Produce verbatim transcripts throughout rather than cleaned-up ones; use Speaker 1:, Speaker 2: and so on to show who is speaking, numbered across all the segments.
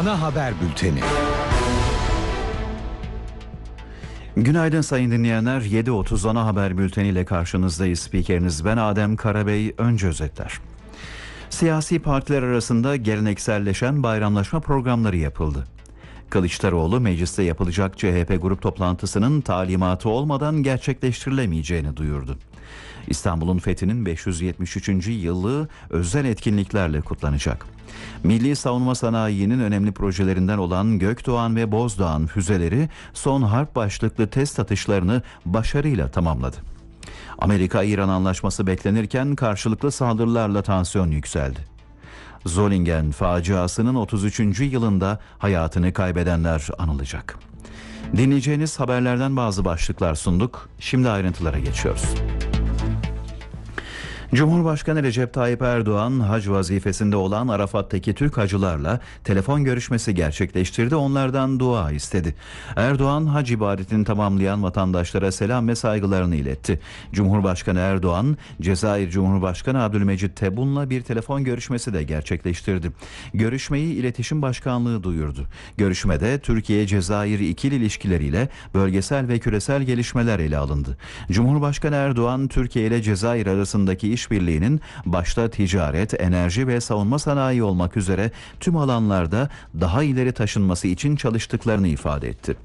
Speaker 1: Ana Haber Bülteni.
Speaker 2: Günaydın sayın dinleyenler. yedi otuz Ana Haber Bülteni ile karşınızdayız. Spikeriniz ben Adem Karabey. Önce özetler. Siyasi partiler arasında gelenekselleşen bayramlaşma programları yapıldı. Kılıçdaroğlu mecliste yapılacak C H P grup toplantısının talimatı olmadan gerçekleştirilemeyeceğini duyurdu. İstanbul'un fethinin beş yüz yetmiş üçüncü yılı özel etkinliklerle kutlanacak. Milli savunma sanayinin önemli projelerinden olan Gökdoğan ve Bozdoğan füzeleri son harp başlıklı test atışlarını başarıyla tamamladı. Amerika-İran anlaşması beklenirken karşılıklı saldırılarla tansiyon yükseldi. Zolingen faciasının otuz üçüncü yılında hayatını kaybedenler anılacak. Dinleyeceğiniz haberlerden bazı başlıklar sunduk. Şimdi ayrıntılara geçiyoruz. Cumhurbaşkanı Recep Tayyip Erdoğan hac vazifesinde olan Arafat'taki Türk hacılarla telefon görüşmesi gerçekleştirdi. Onlardan dua istedi. Erdoğan hac ibadetini tamamlayan vatandaşlara selam ve saygılarını iletti. Cumhurbaşkanı Erdoğan, Cezayir Cumhurbaşkanı Abdülmecit Tebboun'la bir telefon görüşmesi de gerçekleştirdi. Görüşmeyi İletişim Başkanlığı duyurdu. Görüşmede Türkiye-Cezayir ikili ilişkileriyle bölgesel ve küresel gelişmeler ele alındı. Cumhurbaşkanı Erdoğan, Türkiye ile Cezayir arasındaki iş İşbirliğinin başta ticaret, enerji ve savunma sanayi olmak üzere tüm alanlarda daha ileri taşınması için çalıştıklarını ifade etti.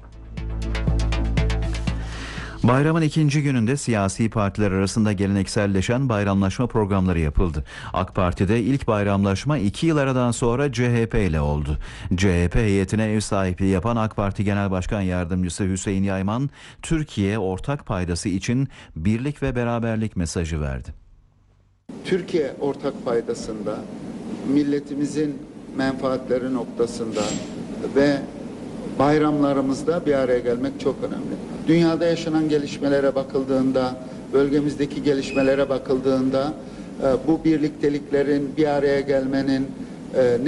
Speaker 2: Bayramın ikinci gününde siyasi partiler arasında gelenekselleşen bayramlaşma programları yapıldı. AK Parti'de ilk bayramlaşma iki yıl aradan sonra C H P ile oldu. C H P heyetine ev sahipliği yapan AK Parti Genel Başkan Yardımcısı Hüseyin Yayman, Türkiye ortak paydası için birlik ve beraberlik mesajı verdi.
Speaker 3: Türkiye ortak paydasında, milletimizin menfaatleri noktasında ve bayramlarımızda bir araya gelmek çok önemli. Dünyada yaşanan gelişmelere bakıldığında, bölgemizdeki gelişmelere bakıldığında bu birlikteliklerin, bir araya gelmenin